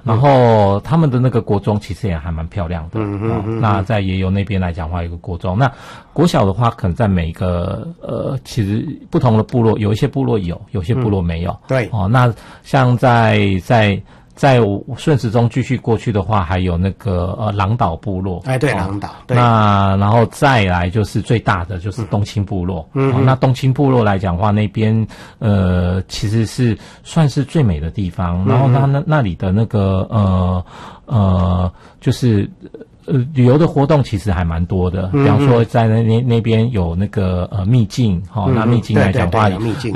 然后他们的那个国中其实也还蛮漂亮的。那在野游那边来讲的话，有个国中。那国小的话，可能在每一个其实不同的部落，有一些部落有些部落没有。 对。 那像在顺时钟继续过去的话，还有那个狼岛部落。 对，狼岛。对。 那然后再来就是最大的就是东清部落。那东清部落来讲的话，那边其实是算是最美的地方。然后它那里的那个就是旅游的活动其实还蛮多的，比方说在那边有那个秘境那秘境来讲的话，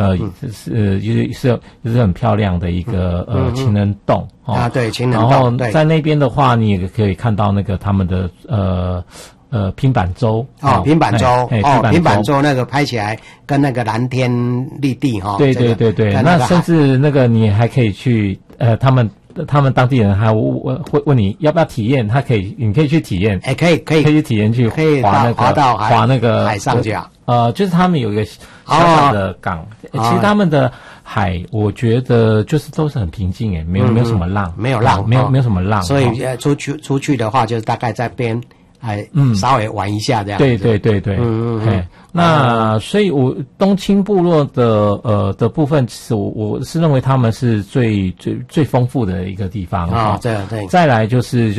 是很漂亮的一个情人洞对，情人洞。 然后在那边的话，你也可以看到那个他们的拼板舟拼板舟拼板舟那个拍起来跟那个蓝天绿地对对对对，那甚至那个你还可以去他们当地人还会问你要不要体验，你可以去体验， 可以去体验去划那个海上去就是他们有一个小小的港，其实他们的海我觉得就是都是很平静没有什么浪， 没有浪， 没有什么浪， 所以出去的话就是大概在边稍微玩一下这样子。 对对对对，那所以我东清部落的部分，其实我是认为他们是最丰富的一个地方对。 再来就是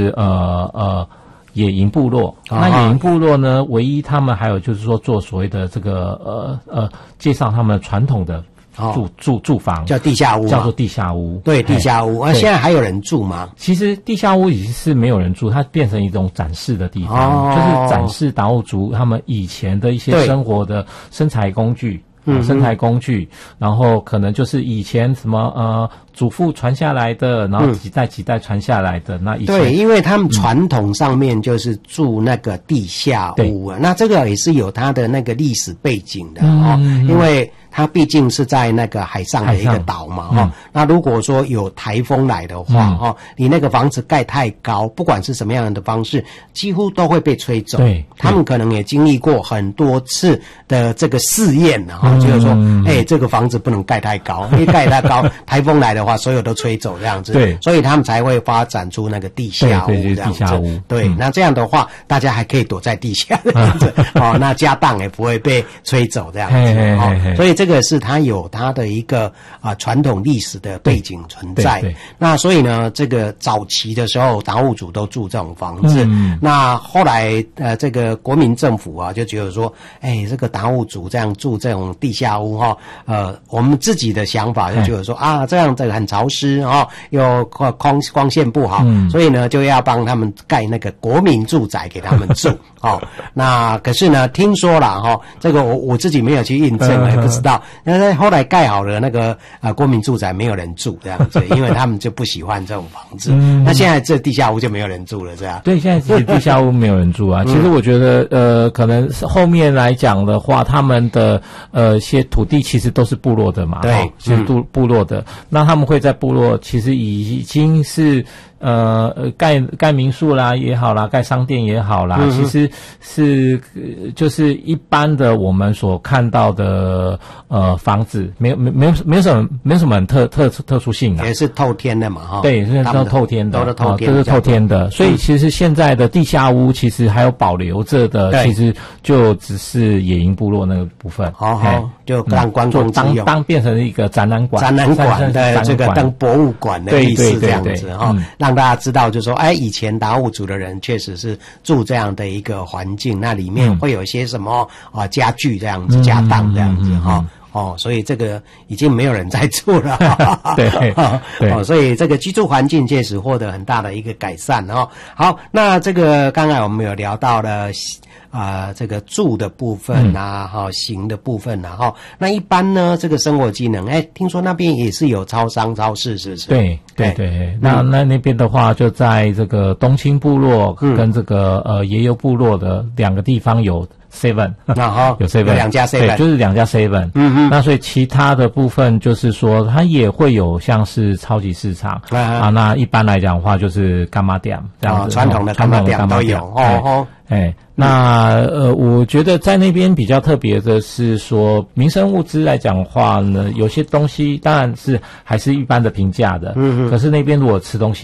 野营部落。那野营部落呢，唯一他们还有就是说做所谓的这个介绍他们传统的住房， 叫地下屋， 叫做地下屋。 对，地下屋。现在还有人住吗？ 其实地下屋已经是没有人住，它变成一种展示的地方，就是展示达悟族他们以前的一些生活的生财工具。然后可能就是以前什么祖父传下来的，然后几代传下来的。那以前对，因为他们传统上面就是住那个地下屋那这个也是有它的那个历史背景的因为它毕竟是在那个海上的一个岛嘛那如果说有台风来的话你那个房子盖太高，不管是什么样的方式，几乎都会被吹走。 对， 他们可能也经历过很多次的这个试验就是说这个房子不能盖太高，因为盖太高台风来的话所有都吹走这样子。 对， 所以他们才会发展出那个地下屋这样子。对，那这样的话大家还可以躲在地下这样子那家当也不会被吹走这样子所以这个是它有它的一个传统历史的背景存在。那所以呢，这个早期的时候达悟族都住这种房子那后来这个国民政府就觉得说这个达悟族这样住这种地下屋我们自己的想法就觉得说这样这个很潮湿又光线不好所以呢就要帮他们盖那个国民住宅给他们住那可是呢听说了这个我自己没有去印证也不知道，那后来盖好了那个国民住宅没有人住这样子因为他们就不喜欢这种房子那现在这地下屋就没有人住了这样。 对，现在其实地下屋没有人住其实我觉得可能后面来讲的话，他们的一些土地其实都是部落的嘛， 对， 是部落的那他们会在部落其实已经是盖民宿啦也好啦，盖商店也好啦其实是就是一般的我们所看到的房子没有什么很特殊性也是透天的嘛对，是都透天的， 都是透天的所以其实现在的地下屋其实还有保留着的其实就只是野营部落那个部分就让观众当变成一个展览馆的这个当博物馆的意思这样子让大家知道就是说以前达悟族的人确实是住这样的一个环境，那里面会有一些什么家具这样子家当这样子所以这个已经没有人在住了对所以这个居住环境确实获得很大的一个改善好，那这个刚才我们有聊到了这个住的部分行的部分那一般呢这个生活机能听说那边也是有超商超市是不是？ 对对对那边的话就在这个东清部落跟这个野游部落的两个地方有 7 有 7 有两家 7 对，就是两家 7那所以其他的部分就是说它也会有像是超级市场那一般来讲的话就是干妈店这样子传统的干妈店都有那我觉得在那边比较特别的是说民生物资来讲的话呢，有些东西当然是还是一般的平价的可是那边如果吃东西